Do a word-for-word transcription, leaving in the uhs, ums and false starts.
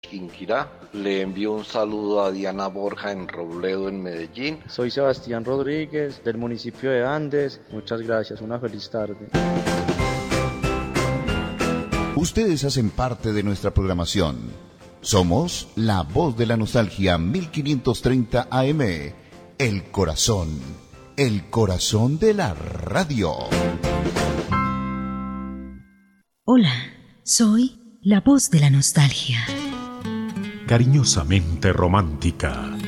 Quinquirá. Le envío un saludo a Diana Borja en Robledo, en Medellín. Soy Sebastián Rodríguez, del municipio de Andes. Muchas gracias, una feliz tarde. Ustedes hacen parte de nuestra programación. Somos La Voz de la Nostalgia mil quinientos treinta A M. El corazón, el corazón de la radio. Hola, soy La Voz de la Nostalgia. Cariñosamente romántica.